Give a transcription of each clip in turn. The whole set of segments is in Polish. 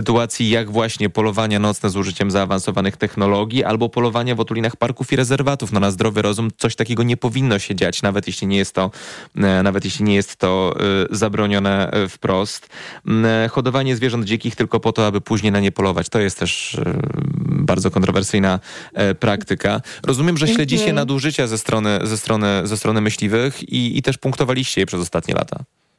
sytuacji jak właśnie polowania nocne z użyciem zaawansowanych technologii albo polowania w otulinach parków i rezerwatów. No na zdrowy rozum coś takiego nie powinno się dziać, nawet jeśli nie jest to zabronione wprost. Hodowanie zwierząt dzikich tylko po to, aby później na nie polować. To jest też bardzo kontrowersyjna praktyka. Rozumiem, że śledzicie nadużycia ze strony myśliwych i też punktowaliście je przez ostatnie lata.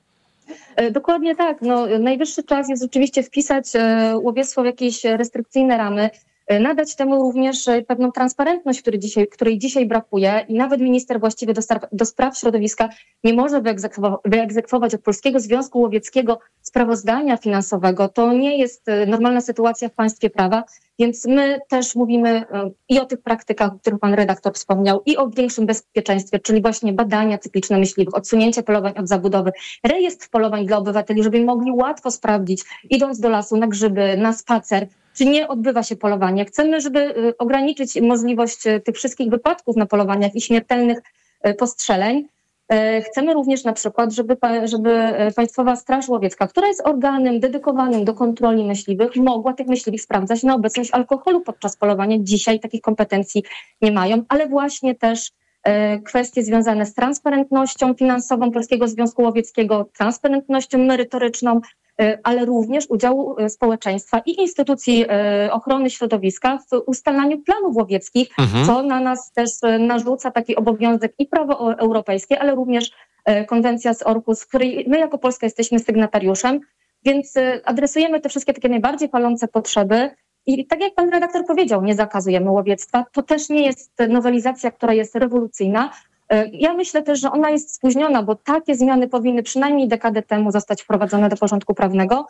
Dokładnie tak. Najwyższy czas jest rzeczywiście wpisać łowiectwo w jakieś restrykcyjne ramy, nadać temu również pewną transparentność, której dzisiaj brakuje i nawet minister właściwy do spraw środowiska nie może wyegzekwować od Polskiego Związku Łowieckiego sprawozdania finansowego. To nie jest normalna sytuacja w państwie prawa, więc my też mówimy i o tych praktykach, o których pan redaktor wspomniał, i o większym bezpieczeństwie, czyli właśnie badania cykliczne myśliwych, odsunięcie polowań od zabudowy, rejestr polowań dla obywateli, żeby mogli łatwo sprawdzić, idąc do lasu na grzyby, na spacer, czy nie odbywa się polowanie. Chcemy, żeby ograniczyć możliwość tych wszystkich wypadków na polowaniach i śmiertelnych postrzeleń. Chcemy również na przykład, żeby Państwowa Straż Łowiecka, która jest organem dedykowanym do kontroli myśliwych, mogła tych myśliwych sprawdzać na obecność alkoholu podczas polowania. Dzisiaj takich kompetencji nie mają, ale właśnie też kwestie związane z transparentnością finansową Polskiego Związku Łowieckiego, transparentnością merytoryczną, ale również udziału społeczeństwa i instytucji ochrony środowiska w ustalaniu planów łowieckich, co na nas też narzuca taki obowiązek i prawo europejskie, ale również konwencja z Orhus, której my jako Polska jesteśmy sygnatariuszem, więc adresujemy te wszystkie takie najbardziej palące potrzeby. I tak jak pan redaktor powiedział, nie zakazujemy łowiectwa. To też nie jest nowelizacja, która jest rewolucyjna. Ja myślę też, że ona jest spóźniona, bo takie zmiany powinny przynajmniej dekadę temu zostać wprowadzone do porządku prawnego.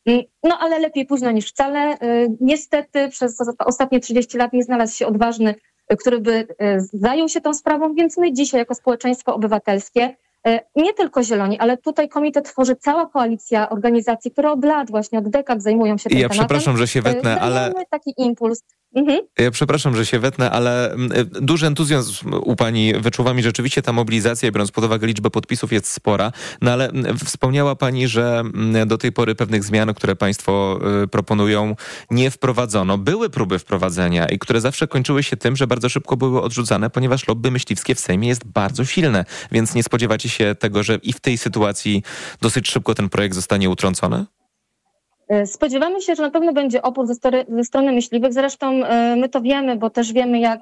Ale lepiej późno niż wcale. Niestety przez ostatnie 30 lat nie znalazł się odważny, który by zajął się tą sprawą, więc my dzisiaj jako społeczeństwo obywatelskie, nie tylko Zieloni, ale tutaj komitet tworzy cała koalicja organizacji, które od lat, właśnie od dekad zajmują się tym tematem. Przepraszam, że się wetnę, ale taki impuls. Ja przepraszam, że się wetnę, ale duży entuzjazm u pani wyczuwam i rzeczywiście ta mobilizacja, biorąc pod uwagę liczbę podpisów, jest spora. No ale wspomniała pani, że do tej pory pewnych zmian, które państwo proponują, nie wprowadzono. Były próby wprowadzenia i które zawsze kończyły się tym, że bardzo szybko były odrzucane, ponieważ lobby myśliwskie w Sejmie jest bardzo silne. Więc nie spodziewacie się tego, że i w tej sytuacji dosyć szybko ten projekt zostanie utrącony? Spodziewamy się, że na pewno będzie opór ze strony myśliwych. Zresztą my to wiemy, bo też wiemy, jak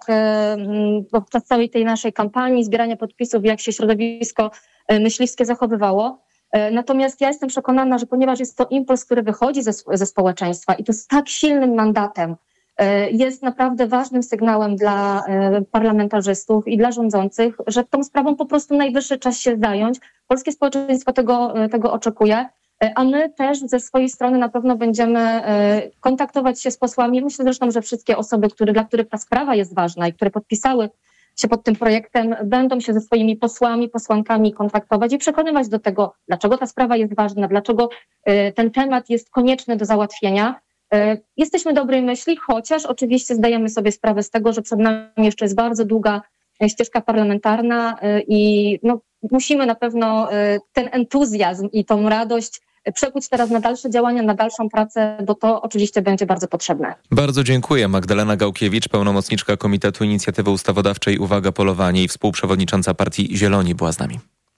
podczas całej tej naszej kampanii zbierania podpisów, jak się środowisko myśliwskie zachowywało. Natomiast ja jestem przekonana, że ponieważ jest to impuls, który wychodzi ze społeczeństwa i to z tak silnym mandatem, jest naprawdę ważnym sygnałem dla parlamentarzystów i dla rządzących, że tą sprawą po prostu najwyższy czas się zająć. Polskie społeczeństwo tego oczekuje. A my też ze swojej strony na pewno będziemy kontaktować się z posłami. Myślę zresztą, że wszystkie osoby, dla których ta sprawa jest ważna i które podpisały się pod tym projektem, będą się ze swoimi posłami, posłankami kontaktować i przekonywać do tego, dlaczego ta sprawa jest ważna, dlaczego ten temat jest konieczny do załatwienia. Jesteśmy dobrej myśli, chociaż oczywiście zdajemy sobie sprawę z tego, że przed nami jeszcze jest bardzo długa ścieżka parlamentarna i musimy na pewno ten entuzjazm i tą radość przekuć teraz na dalsze działania, na dalszą pracę, bo to oczywiście będzie bardzo potrzebne. Bardzo dziękuję. Magdalena Gałkiewicz, pełnomocniczka Komitetu Inicjatywy Ustawodawczej Uwaga Polowanie i współprzewodnicząca partii Zieloni była z nami.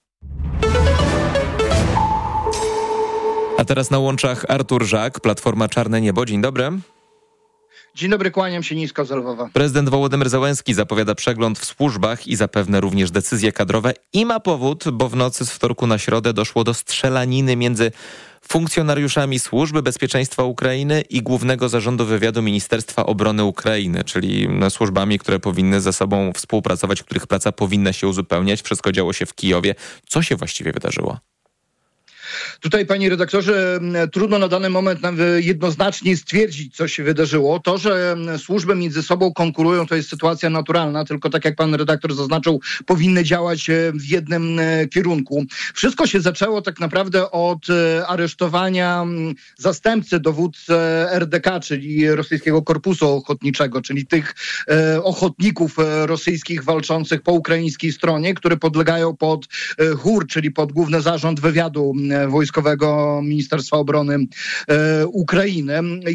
A teraz na łączach Artur Żak, Platforma Czarne Niebo. Dzień dobry. Dzień dobry, kłaniam się nisko z Lwowa. Prezydent Wołodymyr Zełenski zapowiada przegląd w służbach i zapewne również decyzje kadrowe. I ma powód, bo w nocy z wtorku na środę doszło do strzelaniny między funkcjonariuszami Służby Bezpieczeństwa Ukrainy i Głównego Zarządu Wywiadu Ministerstwa Obrony Ukrainy, czyli służbami, które powinny ze sobą współpracować, których praca powinna się uzupełniać. Wszystko działo się w Kijowie. Co się właściwie wydarzyło? Tutaj, panie redaktorze, trudno na dany moment jednoznacznie stwierdzić, co się wydarzyło. To, że służby między sobą konkurują, to jest sytuacja naturalna, tylko tak jak pan redaktor zaznaczył, powinny działać w jednym kierunku. Wszystko się zaczęło tak naprawdę od aresztowania zastępcy dowódcy RDK, czyli Rosyjskiego Korpusu Ochotniczego, czyli tych ochotników rosyjskich walczących po ukraińskiej stronie, które podlegają pod GUR, czyli pod Główny Zarząd Wywiadu Wojskowego Ministerstwa Obrony Ukrainy.